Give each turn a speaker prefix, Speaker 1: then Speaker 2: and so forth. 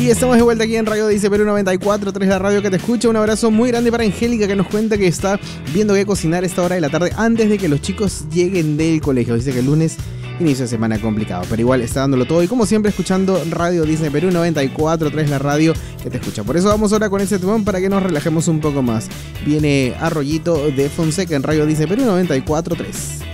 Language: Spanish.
Speaker 1: Y estamos de vuelta aquí en Radio Dice Perú 94.3, la radio que te escucha. Un abrazo muy grande para Angélica, que nos cuenta que está viendo qué cocinar a esta hora de la tarde antes de que los chicos lleguen del colegio. Dice que el lunes inicio de semana complicado, pero igual está dándolo todo. Y como siempre, escuchando Radio Disney Perú 94.3, la radio que te escucha. Por eso vamos ahora con ese temón para que nos relajemos un poco más. Viene Arroyito de Fonseca en Radio Disney Perú 94.3.